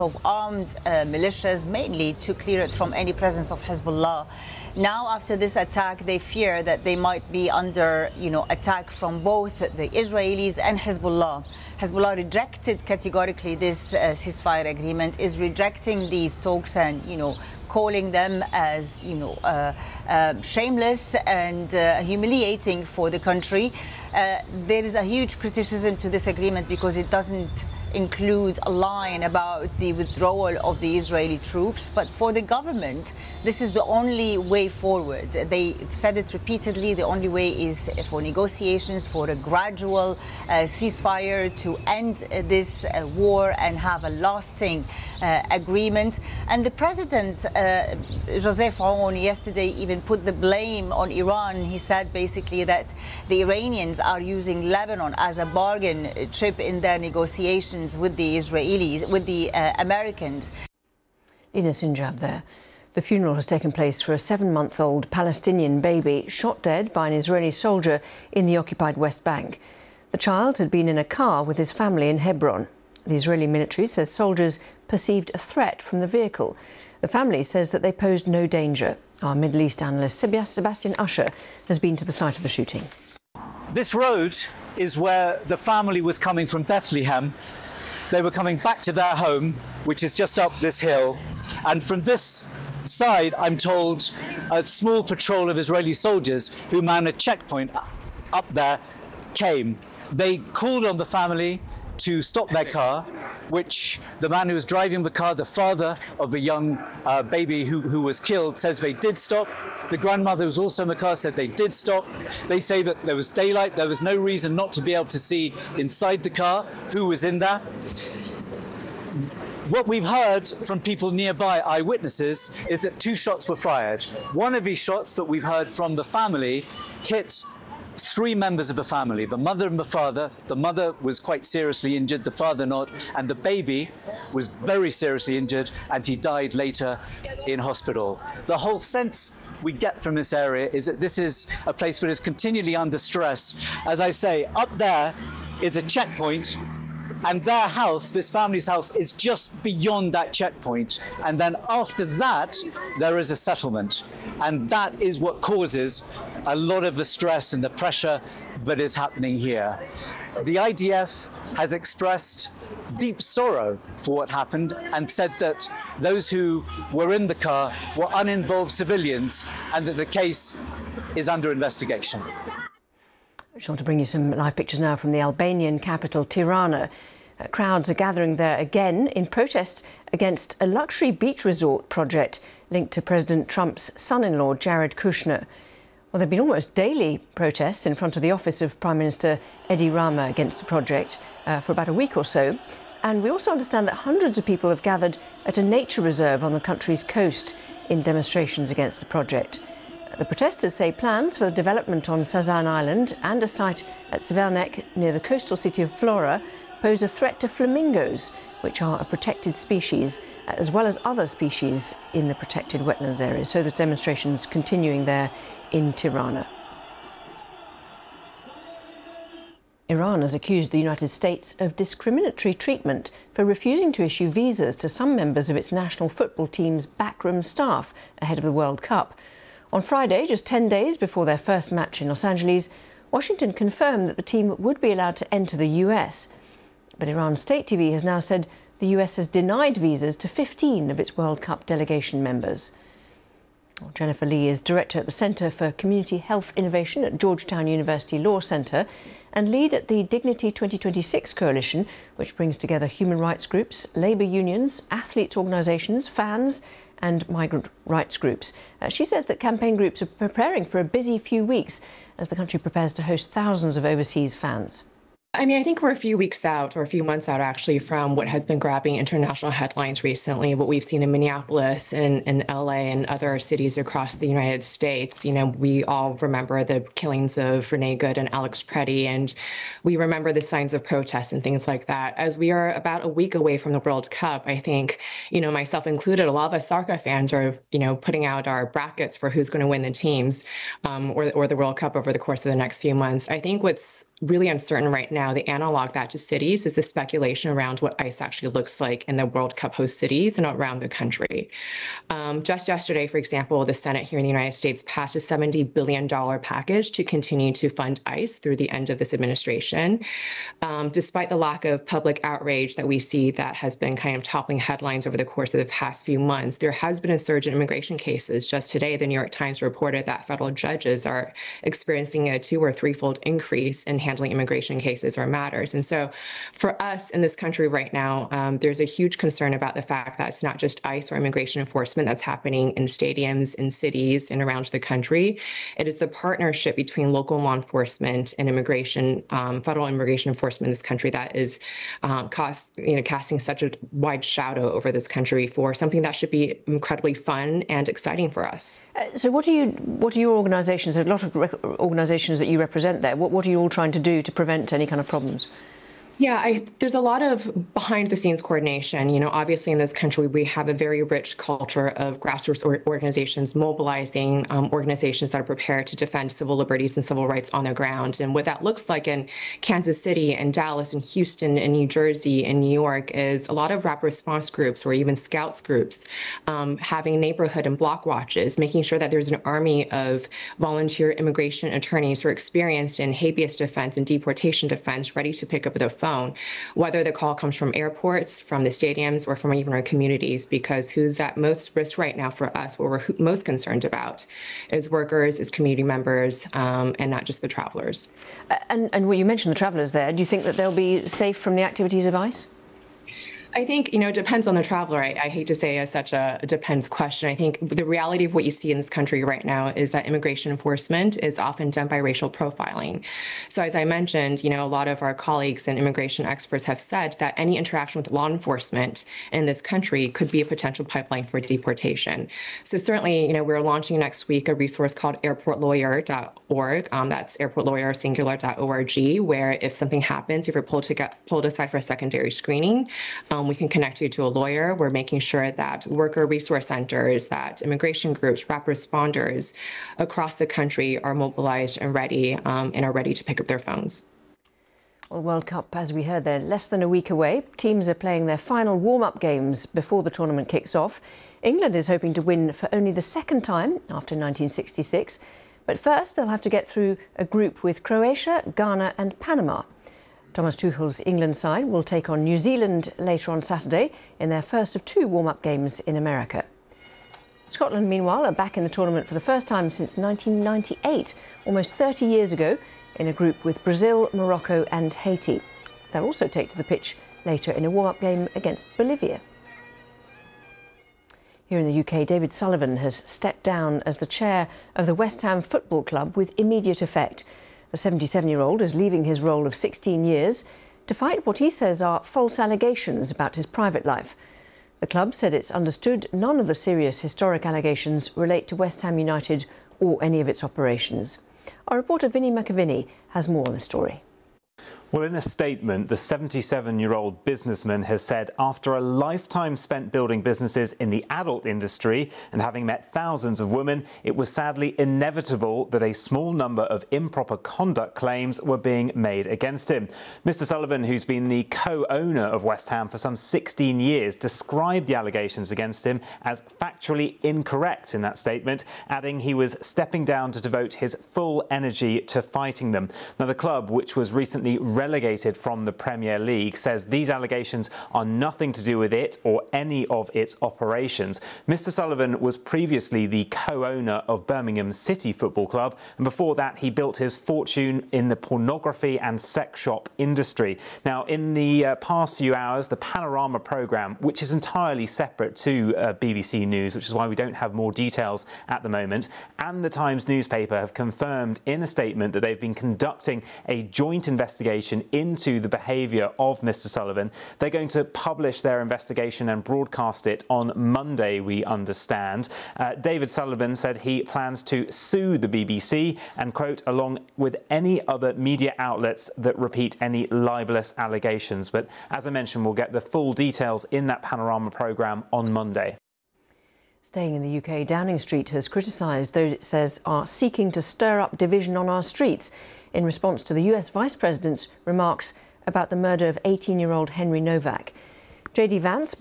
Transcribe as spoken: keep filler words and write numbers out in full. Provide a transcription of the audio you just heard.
of armed uh, militias, mainly to clear it from any presence of Hezbollah. Now, after this attack, they fear that they might be under, you know, attack from both the Israelis and Hezbollah. Hezbollah rejected categorically this uh, ceasefire agreement, is rejecting these talks and, you know, calling them as, you know, uh, uh, shameless and uh, humiliating for the country. Uh, there is a huge criticism to this agreement because it doesn't include a line about the withdrawal of the Israeli troops. But for the government, this is the only way forward. They said it repeatedly. The only way is for negotiations, for a gradual uh, ceasefire to end uh, this uh, war and have a lasting uh, agreement. And the president, uh, Joseph Aoun, yesterday even put the blame on Iran. He said basically that the Iranians are using Lebanon as a bargain chip in their negotiations with the Israelis, with the uh, Americans. Lina Sinjab there. The funeral has taken place for a seven-month-old Palestinian baby shot dead by an Israeli soldier in the occupied West Bank. The child had been in a car with his family in Hebron. The Israeli military says soldiers perceived a threat from the vehicle. The family says that they posed no danger. Our Middle East analyst Sebastian Usher has been to the site of the shooting. This road is where the family was coming from Bethlehem. They were coming back to their home, which is just up this hill. And from this side, I'm told, a small patrol of Israeli soldiers who man a checkpoint up there came. They called on the family to stop their car, which the man who was driving the car, the father of the young uh, baby who, who was killed, says they did stop. The grandmother was also in the car, said they did stop. They say that there was daylight, there was no reason not to be able to see inside the car who was in there. What we've heard from people nearby, eyewitnesses, is that two shots were fired. One of these shots that we've heard from the family hit three members of the family, the mother and the father. The mother was quite seriously injured, the father not, and the baby was very seriously injured and he died later in hospital. The whole sense we get from this area is that this is a place that is continually under stress. As I say, up there is a checkpoint, and their house, this family's house, is just beyond that checkpoint. And then after that, there is a settlement. And that is what causes a lot of the stress and the pressure that is happening here. The I D F has expressed deep sorrow for what happened and said that those who were in the car were uninvolved civilians and that the case is under investigation. I just want to bring you some live pictures now from the Albanian capital, Tirana. Uh, crowds are gathering there again in protest against a luxury beach resort project linked to President Trump's son-in-law, Jared Kushner. Well, there have been almost daily protests in front of the office of Prime Minister Edi Rama against the project uh, for about a week or so. And we also understand that hundreds of people have gathered at a nature reserve on the country's coast in demonstrations against the project. The protesters say plans for the development on Sazan Island and a site at Severnek near the coastal city of Flora pose a threat to flamingos, which are a protected species, as well as other species in the protected wetlands area. So there's demonstrations continuing there in Tirana. Iran has accused the United States of discriminatory treatment for refusing to issue visas to some members of its national football team's backroom staff ahead of the World Cup. On Friday, just ten days before their first match in Los Angeles, Washington confirmed that the team would be allowed to enter the U S. But Iran State T V has now said the U S has denied visas to fifteen of its World Cup delegation members. Well, Jennifer Lee is director at the Centre for Community Health Innovation at Georgetown University Law Centre and lead at the Dignity twenty twenty-six coalition, which brings together human rights groups, labour unions, athletes' organisations, fans and migrant rights groups. Uh, she says that campaign groups are preparing for a busy few weeks as the country prepares to host thousands of overseas fans. I mean, I think we're a few weeks out, or a few months out, actually, from what has been grabbing international headlines recently, what we've seen in Minneapolis and in L A and other cities across the United States. You know, we all remember the killings of Renee Good and Alex Preddy, and we remember the signs of protest and things like that. As we are about a week away from the World Cup, I think, you know, myself included, a lot of us soccer fans are, you know, putting out our brackets for who's going to win the teams um, or, or the World Cup over the course of the next few months. I think what's really uncertain right now. The analog that to cities is the speculation around what ICE actually looks like in the World Cup host cities and around the country. Um, just yesterday, for example, the Senate here in the United States passed a seventy billion dollars package to continue to fund ICE through the end of this administration. Um, despite the lack of public outrage that we see that has been kind of toppling headlines over the course of the past few months, there has been a surge in immigration cases. Just today, the New York Times reported that federal judges are experiencing a two or threefold increase in handling immigration cases or matters. And so for us in this country right now, um, there's a huge concern about the fact that it's not just ICE or immigration enforcement that's happening in stadiums, in cities, and around the country. It is the partnership between local law enforcement and immigration, um, federal immigration enforcement in this country that is um, cost, you know, casting such a wide shadow over this country for something that should be incredibly fun and exciting for us. Uh, so what are you, what are your organisations, a lot of organisations that you represent there, what, what are you all trying to do to prevent any kind of problems? Yeah, I, there's a lot of behind-the-scenes coordination. You know, obviously in this country, we have a very rich culture of grassroots or organizations mobilizing um, organizations that are prepared to defend civil liberties and civil rights on the ground. And what that looks like in Kansas City and Dallas and Houston and New Jersey and New York is a lot of rapid response groups or even scouts groups um, having neighborhood and block watches, making sure that there's an army of volunteer immigration attorneys who are experienced in habeas defense and deportation defense, ready to pick up the phone. Whether the call comes from airports, from the stadiums, or from even our communities, because who's at most risk right now for us, what we're most concerned about is workers, is community members, um, and not just the travelers. And, and well, you mentioned the travelers there. Do you think that they'll be safe from the activities of ICE? I think, you know, it depends on the traveler. I, I hate to say it's such a, a depends question. I think the reality of what you see in this country right now is that immigration enforcement is often done by racial profiling. So as I mentioned, you know, a lot of our colleagues and immigration experts have said that any interaction with law enforcement in this country could be a potential pipeline for deportation. So certainly, you know, we're launching next week a resource called airport lawyer dot org. Um, that's airport lawyer singular dot org, where if something happens, if you're pulled, to get, pulled aside for a secondary screening, um, we can connect you to a lawyer. We're making sure that worker resource centers, that immigration groups, rapid responders across the country are mobilized and ready um, and are ready to pick up their phones. Well, the World Cup, as we heard, they're less than a week away. Teams are playing their final warm-up games before the tournament kicks off. England is hoping to win for only the second time after nineteen sixty-six. But first, they'll have to get through a group with Croatia, Ghana and Panama. Thomas Tuchel's England side will take on New Zealand later on Saturday in their first of two warm-up games in America. Scotland, meanwhile, are back in the tournament for the first time since nineteen ninety-eight, almost thirty years ago, in a group with Brazil, Morocco and Haiti. They'll also take to the pitch later in a warm-up game against Bolivia. Here in the U K, David Sullivan has stepped down as the chair of the West Ham Football Club with immediate effect. The seventy-seven-year-old is leaving his role of sixteen years to fight what he says are false allegations about his private life. The club said it's understood none of the serious historic allegations relate to West Ham United or any of its operations. Our reporter Vinnie McAviney has more on the story. Well, in a statement, the seventy-seven-year-old businessman has said after a lifetime spent building businesses in the adult industry and having met thousands of women, it was sadly inevitable that a small number of improper conduct claims were being made against him. Mister Sullivan, who's been the co-owner of West Ham for some sixteen years, described the allegations against him as factually incorrect in that statement, adding he was stepping down to devote his full energy to fighting them. Now, the club, which was recently relegated from the Premier League, says these allegations are nothing to do with it or any of its operations. Mister Sullivan was previously the co-owner of Birmingham City Football Club, and before that he built his fortune in the pornography and sex shop industry. Now, in the uh, past few hours, the Panorama programme, which is entirely separate to uh, B B C News, which is why we don't have more details at the moment, and the Times newspaper have confirmed in a statement that they've been conducting a joint investigation into the behaviour of Mister Sullivan. They're going to publish their investigation and broadcast it on Monday, we understand. Uh, David Sullivan said he plans to sue the B B C and, quote, along with any other media outlets that repeat any libellous allegations. But as I mentioned, we'll get the full details in that Panorama programme on Monday. Staying in the U K, Downing Street has criticised those it says are seeking to stir up division on our streets. in response to the U S Vice President's remarks about the murder of eighteen-year-old Henry Novak. J D Vance